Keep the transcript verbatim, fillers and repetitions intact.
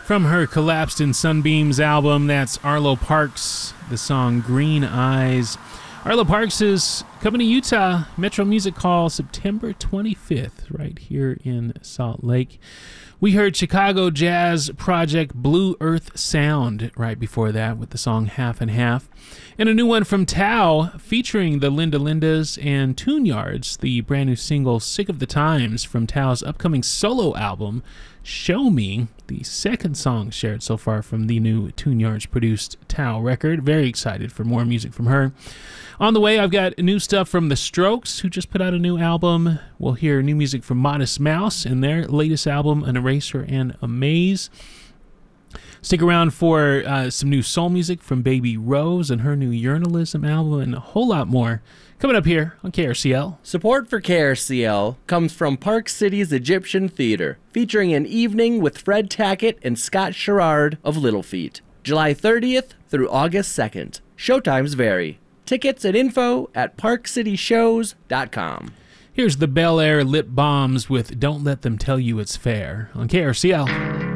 From her Collapsed in Sunbeams album, that's Arlo Parks, the song Green Eyes. Arlo Parks is coming to Utah, Metro Music Hall, September twenty-fifth, right here in Salt Lake. We heard Chicago jazz project Blue Earth Sound right before that with the song Half and Half. And a new one from Tao featuring the Linda Lindas and Tune Yards, the brand new single Sick of the Times from Tao's upcoming solo album, Show Me, the second song shared so far from the new Tune Yards produced Tao record. Very excited for more music from her. On the way, I've got new stuff from The Strokes, who just put out a new album. We'll hear new music from Modest Mouse and their latest album, An Eraser and a Maze. Stick around for uh, some new soul music from Baby Rose and her new Urinalism album, and a whole lot more coming up here on K R C L. Support for K R C L comes from Park City's Egyptian Theater, featuring an evening with Fred Tackett and Scott Sherrard of Little Feat, July thirtieth through August second. Showtimes vary. Tickets and info at park city shows dot com. Here's the Bel Air Lip Bombs with Don't Let Them Tell You It's Fair on K R C L.